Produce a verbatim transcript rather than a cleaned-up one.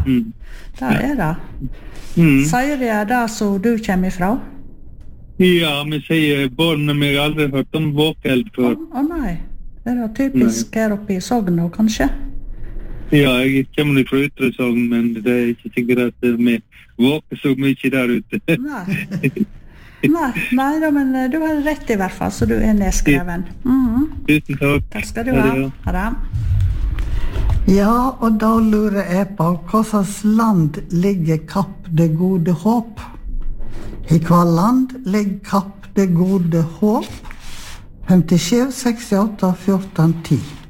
Mm. det er det. Mm. Sier de det som du kommer ifra? Ja, vi sier barna, men jeg har aldri hørt om våkeld Å før. å nei, er det typisk her oppe i Sogn, kanskje? Ja, jeg kommer fra Ytre Sogn, men det er ikke sikkert at vi våker så mye der ute. Nei. Nei, nei da, men eh, du har rett i hvert fall, så du er nedskreven. Mhm. Tusen takk. Takk skal du ha. Ha det. Ja, og da lurer jeg på hva slags land ligger Kapp det gode håp? I hva land ligger Kapp det gode håp? femtisju, sekstiåtte, fjorten, ti.